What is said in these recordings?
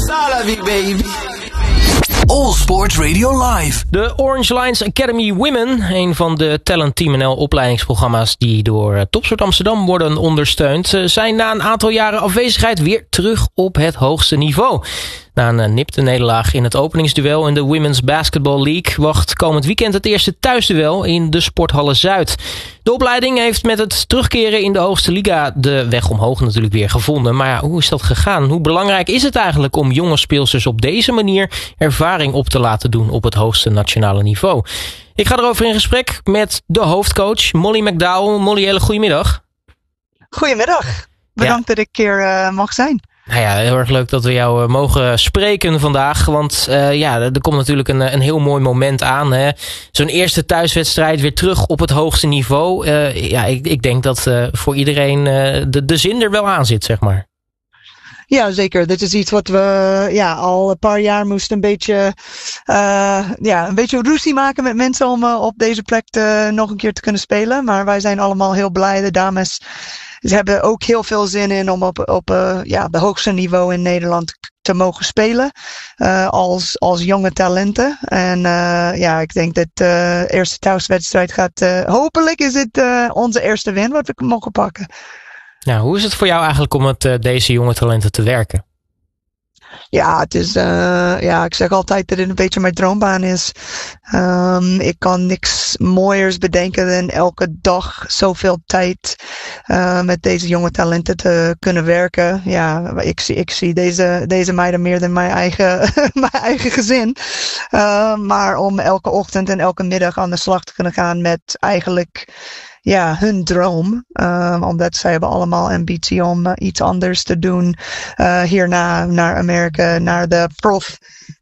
ça la vie, baby. All Sports Radio Live. De Orange Lions Academy Women, een van de Talent Team NL opleidingsprogramma's die door Topsport Amsterdam worden ondersteund, zijn na een aantal jaren afwezigheid weer terug op het hoogste niveau. Na een nipte nederlaag in het openingsduel in de Women's Basketball League wacht komend weekend het eerste thuisduel in de Sporthalle Zuid. De opleiding heeft met het terugkeren in de hoogste liga de weg omhoog natuurlijk weer gevonden. Maar ja, hoe is dat gegaan? Hoe belangrijk is het eigenlijk om jonge speelsters op deze manier ervaring op te laten doen op het hoogste nationale niveau? Ik ga erover in gesprek met de hoofdcoach Molly McDowell. Molly, hele goedemiddag. Goedemiddag. Bedankt dat ik hier mag zijn. Nou ja, heel erg leuk dat we jou mogen spreken vandaag. Want er komt natuurlijk een heel mooi moment aan. Hè? Zo'n eerste thuiswedstrijd weer terug op het hoogste niveau. Ik denk dat voor iedereen de zin er wel aan zit, zeg maar. Ja, zeker. Dit is iets wat we al een paar jaar moesten een beetje ruzie maken met mensen om op deze plek nog een keer te kunnen spelen. Maar wij zijn allemaal heel blij. De dames, ze hebben ook heel veel zin in om op de hoogste niveau in Nederland te mogen spelen. Als jonge talenten. En ik denk dat de eerste thuiswedstrijd gaat. Hopelijk is het onze eerste win wat we mogen pakken. Nou, hoe is het voor jou eigenlijk om met deze jonge talenten te werken? Ja, het is, ik zeg altijd dat het een beetje mijn droombaan is. Ik kan niks mooiers bedenken dan elke dag zoveel tijd met deze jonge talenten te kunnen werken. Ja, ik zie deze meiden meer dan mijn eigen gezin. Maar om elke ochtend en elke middag aan de slag te kunnen gaan met eigenlijk hun droom. Omdat zij hebben allemaal ambitie om iets anders te doen. Hierna naar Amerika, naar de prof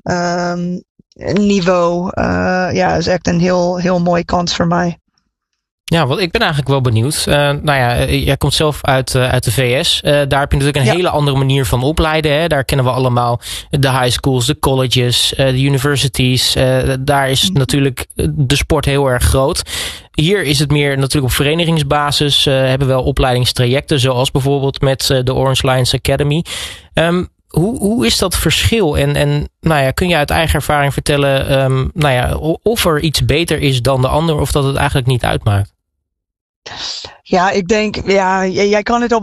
niveau. Is echt een heel mooie kans voor mij. Ja, want ik ben eigenlijk wel benieuwd. Jij komt zelf uit de VS. Daar heb je natuurlijk een hele andere manier van opleiden. Hè? Daar kennen we allemaal de high schools, de colleges, de universities. Daar is natuurlijk de sport heel erg groot. Hier is het meer natuurlijk op verenigingsbasis. Hebben we wel opleidingstrajecten, zoals bijvoorbeeld met de Orange Lions Academy. Hoe is dat verschil? En kun je uit eigen ervaring vertellen of er iets beter is dan de ander, of dat het eigenlijk niet uitmaakt? Ja, ik denk, jij kan het op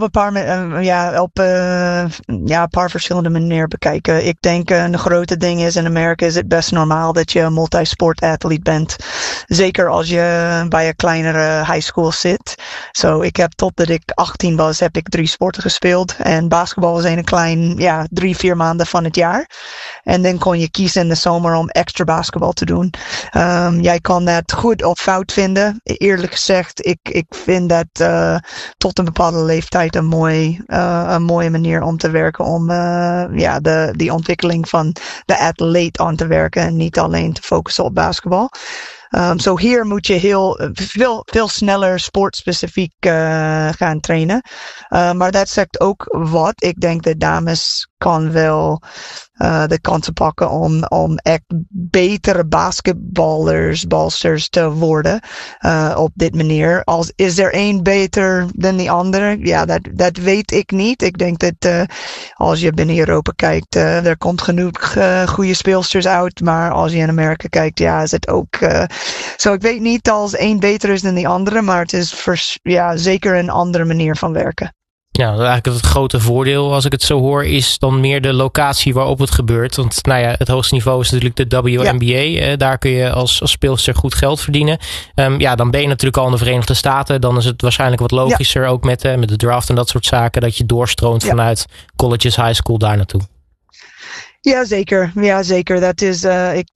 een paar verschillende manieren bekijken. Ik denk een grote ding is in Amerika is het best normaal dat je een multisport-athlete bent. Zeker als je bij een kleinere high school zit. Ik heb totdat ik 18 was, heb ik 3 sporten gespeeld. En basketbal was een klein, 3-4 maanden van het jaar. En dan kon je kiezen in de zomer om extra basketbal te doen. Jij kan dat goed of fout vinden. Eerlijk gezegd, ik vind dat tot een bepaalde leeftijd een mooie manier om te werken. Om die ontwikkeling van de atleet aan te werken. En niet alleen te focussen op basketbal. Hier moet je veel sneller sportspecifiek gaan trainen. Maar dat zegt ook wat. Ik denk dat dames kan wel de kansen pakken om echt betere balsters te worden op dit manier. Is er één beter dan die andere? Ja, dat weet ik niet. Ik denk dat als je binnen Europa kijkt, er komt genoeg goede speelsters uit. Maar als je in Amerika kijkt, is het ook. Ik weet niet als één beter is dan die andere, maar het is zeker een andere manier van werken. Ja, eigenlijk het grote voordeel, als ik het zo hoor, is dan meer de locatie waarop het gebeurt. Want het hoogste niveau is natuurlijk de WNBA. Ja. Daar kun je als speelster goed geld verdienen. Dan ben je natuurlijk al in de Verenigde Staten. Dan is het waarschijnlijk wat logischer, ook met de draft en dat soort zaken, dat je doorstroomt vanuit colleges, high school daar naartoe. Ja, zeker. Ja, zeker. Dat is,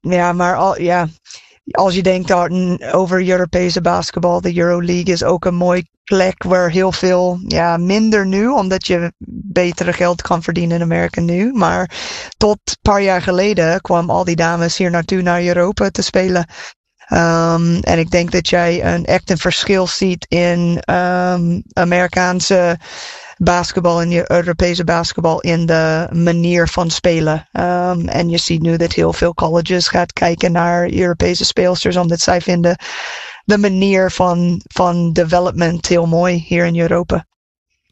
als je denkt over Europese basketbal, de Euroleague is ook een mooi plek waar heel veel, minder nu, omdat je betere geld kan verdienen in Amerika nu. Maar tot een paar jaar geleden kwamen al die dames hier naartoe naar Europa te spelen. En ik denk dat jij echt een verschil ziet in Amerikaanse basketbal en Europese basketbal in de manier van spelen. En je ziet nu dat heel veel colleges gaat kijken naar Europese speelsters, omdat zij vinden de manier van development heel mooi hier in Europa.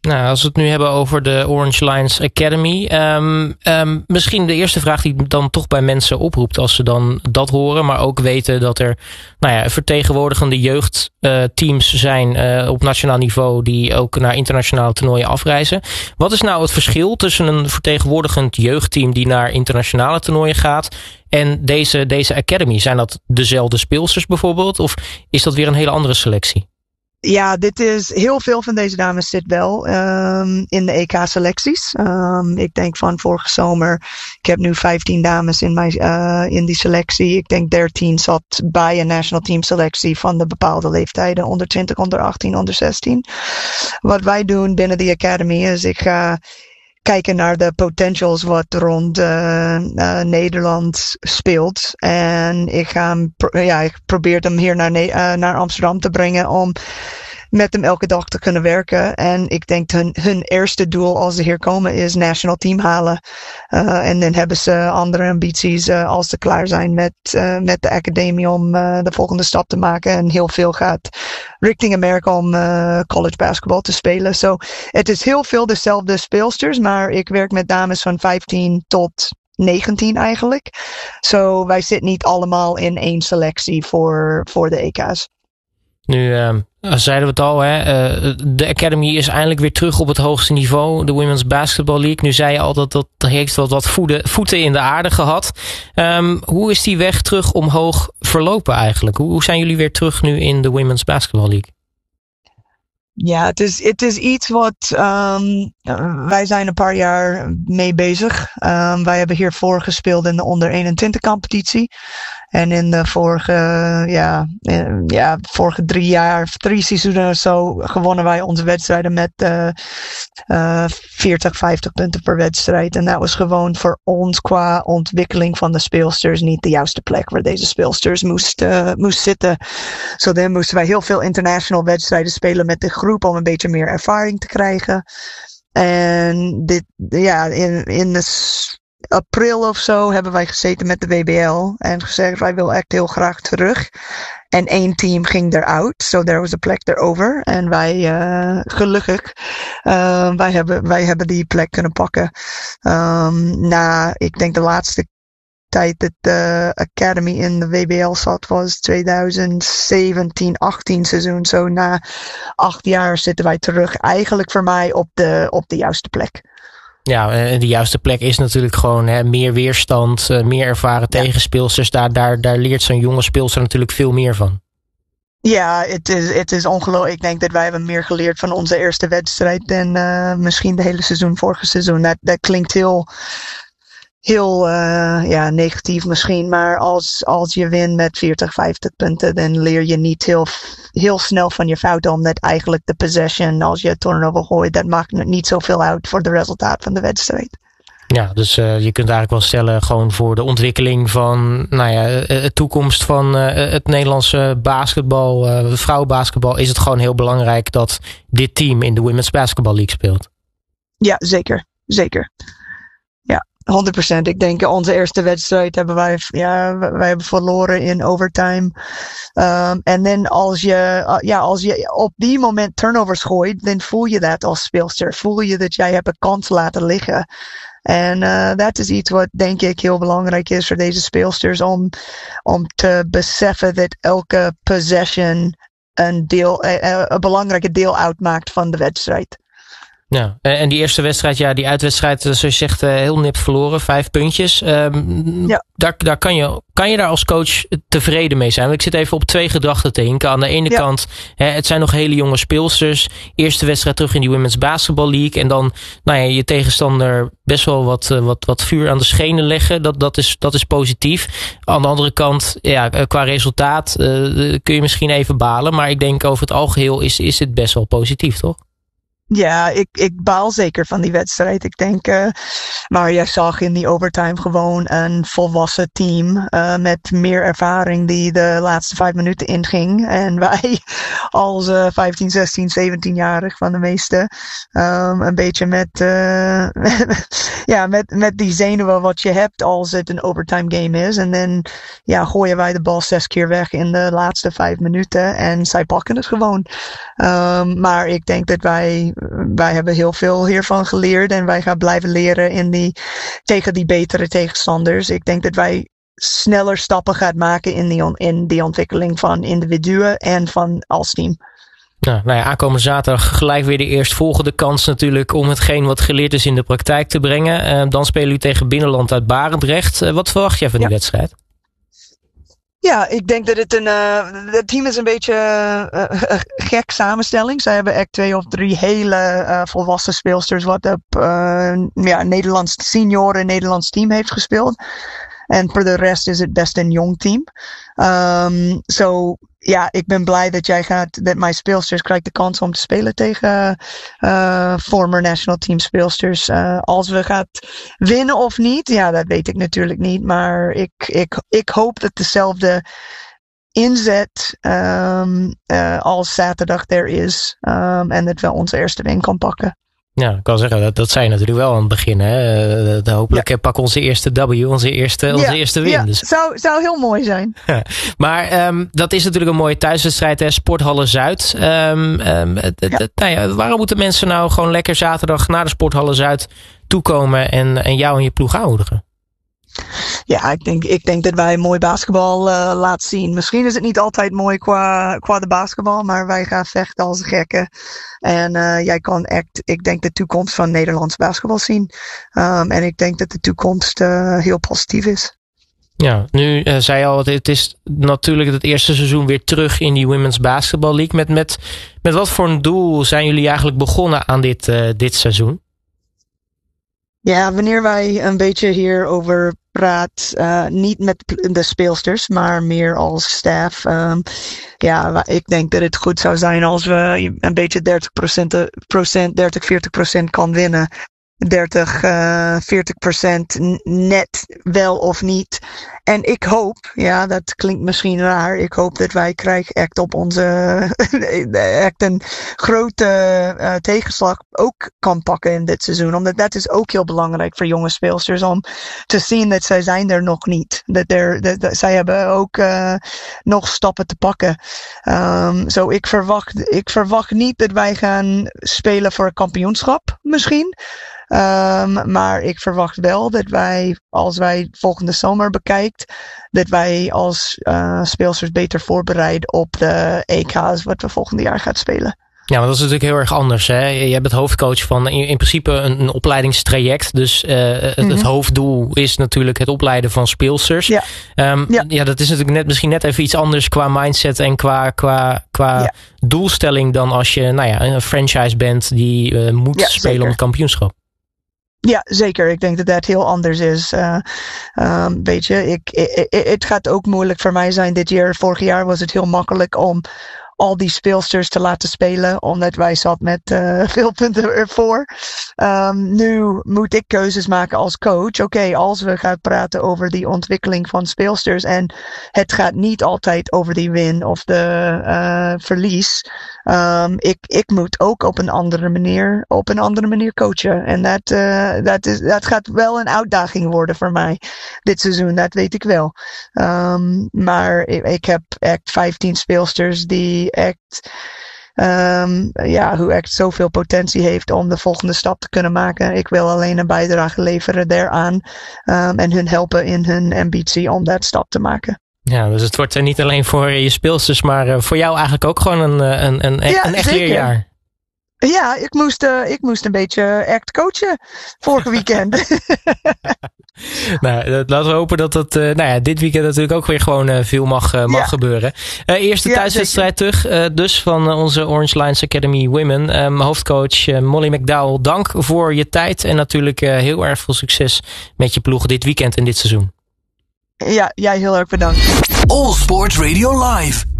Nou, als we het nu hebben over de Orange Lions Academy. Misschien de eerste vraag die dan toch bij mensen oproept als ze dan dat horen. Maar ook weten dat er vertegenwoordigende jeugdteams zijn op nationaal niveau. Die ook naar internationale toernooien afreizen. Wat is nou het verschil tussen een vertegenwoordigend jeugdteam die naar internationale toernooien gaat en deze Academy? Zijn dat dezelfde speelsters bijvoorbeeld? Of is dat weer een hele andere selectie? Ja, dit is heel veel van deze dames zit wel in de EK-selecties. Ik denk van vorige zomer, ik heb nu 15 dames in die selectie. Ik denk 13 zat bij een national team selectie van de bepaalde leeftijden. Onder 20, onder 18, onder 16. Wat wij doen binnen de Academy is ik ga kijken naar de potentials wat rond Nederland speelt. En ik probeer hem hier naar Amsterdam te brengen om met hem elke dag te kunnen werken. En ik denk hun eerste doel als ze hier komen is national team halen. En dan hebben ze andere ambities als ze klaar zijn met de academie om de volgende stap te maken. En heel veel gaat richting Amerika om college basketbal te spelen. So, het is heel veel dezelfde speelsters, maar ik werk met dames van 15 tot 19 eigenlijk. So, wij zitten niet allemaal in één selectie voor de EK's. Nu zeiden we het al, de Academy is eindelijk weer terug op het hoogste niveau. De Women's Basketball League. Nu zei je al dat heeft wat voeten in de aarde gehad. Hoe is die weg terug omhoog verlopen eigenlijk? Hoe zijn jullie weer terug nu in de Women's Basketball League? Ja, het is iets wat wij zijn een paar jaar mee bezig. Wij hebben hiervoor gespeeld in de onder 21 competitie. En in de vorige 3 seizoenen of zo gewonnen wij onze wedstrijden met 40, 50 punten per wedstrijd. En dat was gewoon voor ons qua ontwikkeling van de speelsters niet de juiste plek waar deze speelsters moest zitten. Zo dan moesten wij heel veel international wedstrijden spelen met de groep om een beetje meer ervaring te krijgen. En in de april of zo hebben wij gezeten met de WBL en gezegd wij willen echt heel graag terug. En 1 team ging eruit, so there was a plek erover. En wij, gelukkig, wij hebben die plek kunnen pakken. Ik denk de laatste tijd dat de Academy in de WBL zat was 2017-18 seizoen. Zo na 8 jaar zitten wij terug eigenlijk voor mij op de juiste plek. Ja, en de juiste plek is natuurlijk gewoon meer weerstand, meer ervaren tegenspeelsters. Daar leert zo'n jonge speelster natuurlijk veel meer van. Ja, het is ongelooflijk. Ik denk dat wij hebben meer geleerd van onze eerste wedstrijd dan misschien de hele seizoen, vorige seizoen. Dat klinkt heel negatief misschien, maar als je wint met 40, 50 punten, dan leer je niet heel snel van je fouten, omdat eigenlijk de possession, als je turnover gooit, dat maakt niet zoveel uit voor het resultaat van de wedstrijd. Ja, dus je kunt eigenlijk wel stellen, gewoon voor de ontwikkeling van de toekomst van het Nederlandse basketbal, vrouwenbasketbal, is het gewoon heel belangrijk dat dit team in de Women's Basketball League speelt. Ja, zeker. Ja, 100%. Ik denk onze eerste wedstrijd hebben wij hebben verloren in overtime. En dan als je op die moment turnovers gooit, dan voel je dat als speelster. Voel je dat jij hebt een kans laten liggen. En dat is iets wat denk ik heel belangrijk is voor deze speelsters om te beseffen dat elke possession een belangrijke deel uitmaakt van de wedstrijd. Ja, en die eerste wedstrijd, die uitwedstrijd, zoals je zegt, heel nipt verloren, 5 puntjes. Daar kan je daar als coach tevreden mee zijn? Want ik zit even op 2 gedachten te hinken. Aan de ene kant, het zijn nog hele jonge speelsters. Eerste wedstrijd terug in die Women's Basketball League. En dan je tegenstander best wel wat vuur aan de schenen leggen. Dat is positief. Aan de andere kant, qua resultaat kun je misschien even balen. Maar ik denk over het algeheel is het best wel positief, toch? Ja, ik baal zeker van die wedstrijd. Ik denk, maar jij zag in die overtime gewoon een volwassen team met meer ervaring die de laatste 5 minuten inging. En wij als 15, 16, 17-jarig van de meeste een beetje met die zenuwen wat je hebt als het een overtime game is. En dan gooien wij de bal 6 keer weg in de laatste 5 minuten en zij pakken het gewoon. Maar ik denk dat wij wij hebben heel veel hiervan geleerd en wij gaan blijven leren tegen die betere tegenstanders. Ik denk dat wij sneller stappen gaan maken in die ontwikkeling van individuen en van als team. Nou ja, aankomende zaterdag gelijk weer de eerstvolgende kans natuurlijk om hetgeen wat geleerd is in de praktijk te brengen. Dan spelen jullie tegen Binnenland uit Barendrecht. Wat verwacht jij van die wedstrijd? Ja, ik denk dat het team is een beetje gek samenstelling. Zij hebben echt 2 of 3 hele volwassen speelsters wat op Nederlands senioren Nederlands team heeft gespeeld. En voor de rest is het best een jong team. Ik ben blij dat mijn speelsters krijgt de kans om te spelen tegen former national team speelsters. Als we gaan winnen of niet, ja, dat weet ik natuurlijk niet. Maar ik hoop dat dezelfde inzet als zaterdag er is. En dat we onze eerste win kan pakken. Ja, ik kan zeggen, dat zei je natuurlijk wel aan het begin. Hè? Hopelijk pakken onze eerste W, onze eerste win. Ja, dus. zou heel mooi zijn. Maar dat is natuurlijk een mooie thuiswedstrijd, hè? Sporthallen Zuid. Waarom moeten mensen nou gewoon lekker zaterdag naar de Sporthallen Zuid toekomen en jou en je ploeg aanmoedigen? Ja, ik denk dat wij mooi basketbal laten zien. Misschien is het niet altijd mooi qua de basketbal, maar wij gaan vechten als gekken. En jij kan echt, ik denk, de toekomst van Nederlands basketbal zien. En ik denk dat de toekomst heel positief is. Ja, nu zei je al, het is natuurlijk het eerste seizoen weer terug in die Women's Basketball League. Met wat voor een doel zijn jullie eigenlijk begonnen aan dit seizoen? Ja, wanneer wij een beetje hierover praat, niet met de speelsters, maar meer als staff. Ik denk dat het goed zou zijn als we een beetje 30-40% kan winnen. 30-40% net wel of niet. En ik hoop, ja, dat klinkt misschien raar, ik hoop dat wij krijgen echt op onze echt een grote tegenslag ook kan pakken in dit seizoen. Omdat dat is ook heel belangrijk voor jonge speelsters om te zien dat zij zijn er nog niet. Dat zij hebben ook nog stappen te pakken. Ik verwacht niet dat wij gaan spelen voor een kampioenschap misschien. Maar ik verwacht wel dat wij, als wij volgende zomer bekijkt, dat wij als speelsters beter voorbereiden op de EK's wat we volgende jaar gaan spelen. Ja, maar dat is natuurlijk heel erg anders. Hè? Je bent hoofdcoach van in principe een opleidingstraject. Dus het hoofddoel is natuurlijk het opleiden van speelsters. Ja. Dat is natuurlijk misschien net even iets anders qua mindset en qua doelstelling dan als je een franchise bent die moet spelen om het kampioenschap. Ja, zeker. Ik denk dat dat heel anders is. Weet je, het gaat ook moeilijk voor mij zijn dit jaar. Vorig jaar was het heel makkelijk om al die speelsters te laten spelen, omdat wij zat met veel punten ervoor. Nu moet ik keuzes maken als coach. Oké, als we gaan praten over die ontwikkeling van speelsters en het gaat niet altijd over die win of de verlies. Ik moet ook op een andere manier coachen. En dat gaat wel een uitdaging worden voor mij dit seizoen, dat weet ik wel. Maar ik heb echt 15 speelsters die echt zoveel potentie heeft om de volgende stap te kunnen maken. Ik wil alleen een bijdrage leveren daaraan en hun helpen in hun ambitie om dat stap te maken. Ja, dus het wordt niet alleen voor je speelsters, maar voor jou eigenlijk ook gewoon een echt leerjaar. Ja, ik moest een beetje act coachen vorige weekend. Laten we hopen dat het dit weekend natuurlijk ook weer gewoon veel mag gebeuren. Eerste thuiswedstrijd terug dus van onze Orange Lions Academy Women. Hoofdcoach Molly McDowell, dank voor je tijd en natuurlijk heel erg veel succes met je ploeg dit weekend en dit seizoen. Ja, jij heel erg bedankt. All Sports Radio Live.